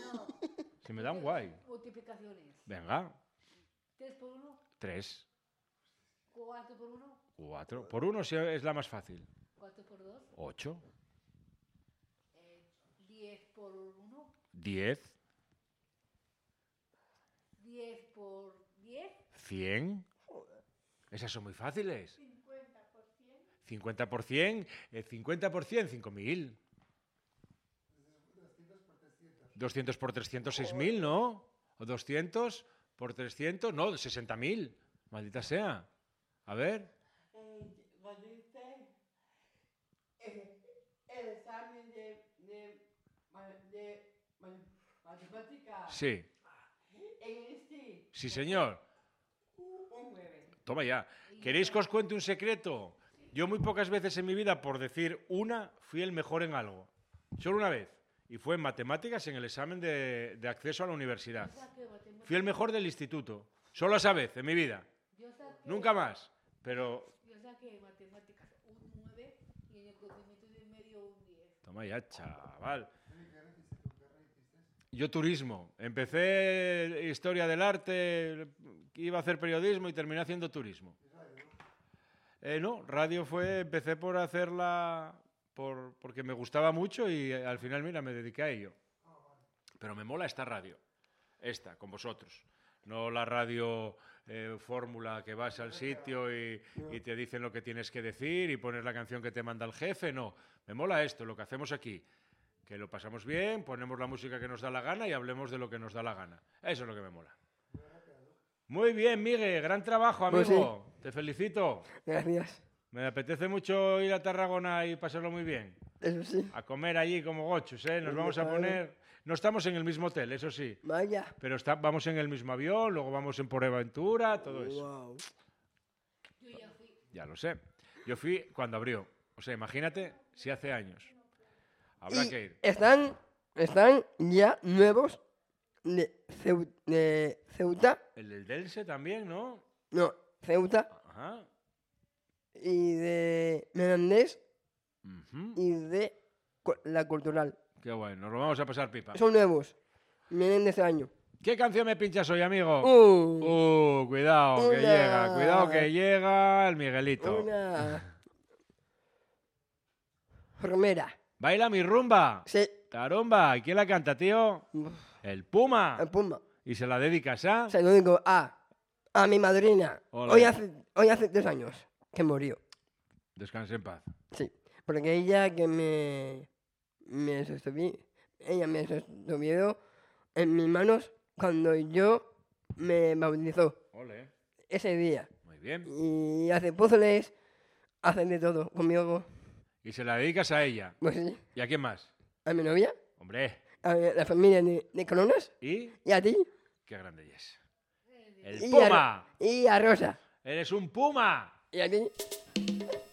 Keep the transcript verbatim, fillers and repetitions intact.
no. Se me dan guay. Multiplicaciones. Venga. ¿Tres por uno? Tres. ¿Cuatro por uno? Cuatro. Por uno sí es la más fácil. ¿Cuatro por dos? Ocho. Eh, ¿Diez por uno? Diez. ¿Diez por diez? Cien. Esas son muy fáciles. ¿Cincuenta por cien? Cincuenta por cien. Eh, cincuenta por cien, cinco mil. Doscientos por trescientos, seis mil, ¿no? O doscientos por trescientos, no, sesenta mil. Maldita sea. A ver. Eh, cuando hice eh, el examen de, de, de, de matemáticas, Sí. en este, Sí, señor. un nueve. Toma ya. ¿Queréis que os cuente un secreto? Yo muy pocas veces en mi vida, por decir una, fui el mejor en algo. Solo una vez. Y fue en matemáticas en el examen de, de acceso a la universidad. Fui el mejor del instituto. Solo esa vez en mi vida. Yo saqué, Nunca más. Pero... Yo saqué matemáticas un nueve y en el conocimiento de medio un diez. Toma ya, chaval. Yo turismo. Empecé historia del arte, iba a hacer periodismo y terminé haciendo turismo. Eh, no, radio fue, empecé por hacerla por, porque me gustaba mucho y al final, mira, me dediqué a ello. Pero me mola esta radio, esta, con vosotros. No la radio eh, fórmula que vas al sitio y, y te dicen lo que tienes que decir y pones la canción que te manda el jefe, no. Me mola esto, lo que hacemos aquí. Que lo pasamos bien, ponemos la música que nos da la gana y hablemos de lo que nos da la gana. Eso es lo que me mola. Muy bien, Miguel, gran trabajo, amigo. Pues sí. Te felicito. Gracias. Me apetece mucho ir a Tarragona y pasarlo muy bien. Eso sí. A comer allí como gochos, ¿eh? Nos vamos a poner... No estamos en el mismo hotel, eso sí. Vaya. Pero está... vamos en el mismo avión, luego vamos en Por Aventura, todo eso. Wow. Yo ya fui. Ya lo sé. Yo fui cuando abrió. O sea, imagínate si hace años. Habrá Y que ir. Están, están ya nuevos de, Ceu- de Ceuta. El del Delse también, ¿no? No, Ceuta. Ajá. Y de Menandés. Ujú. Y de cu- la Cultural. Qué bueno, nos lo vamos a pasar pipa. Son nuevos. Vienen de este año. ¿Qué canción me pinchas hoy, amigo? Uh, Uh, cuidado, que Una. llega, cuidado que llega el Miguelito. una... Romera. Baila mi rumba. Sí. Tarumba. ¿Y quién la canta, tío? El Puma. El Puma. ¿Y se la dedicas a? Se lo digo a, a mi madrina. Ole. Hoy hace, hoy hace tres años que murió. Descanse en paz. Sí. Porque ella que me... me sostuvi- ella me sostuvo en mis manos cuando yo me bautizó Ole. ese día. Muy bien. Y hace puzzles, hace de todo conmigo. ¿Y se la dedicas a ella? Pues sí. ¿Y a quién más? A mi novia, Hombre. a la familia de, de Coronas ¿Y? y a ti. Qué grande es. El Y Puma. a, y a Rosa. Eres un Puma. Y a ti.